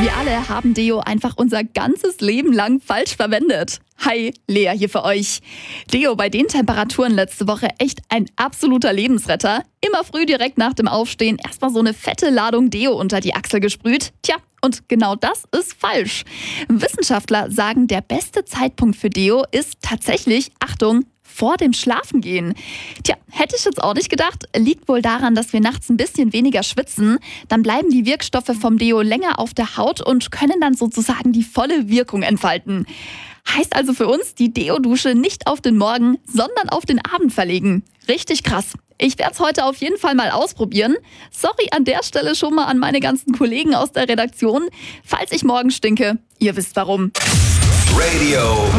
Wir alle haben Deo einfach unser ganzes Leben lang falsch verwendet. Hi, Lea hier für euch. Deo bei den Temperaturen letzte Woche echt ein absoluter Lebensretter. Immer früh direkt nach dem Aufstehen erstmal so eine fette Ladung Deo unter die Achsel gesprüht. Tja, und genau das ist falsch. Wissenschaftler sagen, der beste Zeitpunkt für Deo ist tatsächlich, Achtung, vor dem Schlafengehen. Tja, hätte ich jetzt auch nicht gedacht. Liegt wohl daran, dass wir nachts ein bisschen weniger schwitzen. Dann bleiben die Wirkstoffe vom Deo länger auf der Haut und können dann sozusagen die volle Wirkung entfalten. Heißt also für uns, die Deo-Dusche nicht auf den Morgen, sondern auf den Abend verlegen. Richtig krass. Ich werde es heute auf jeden Fall mal ausprobieren. Sorry an der Stelle schon mal an meine ganzen Kollegen aus der Redaktion. Falls ich morgen stinke, ihr wisst warum. Radio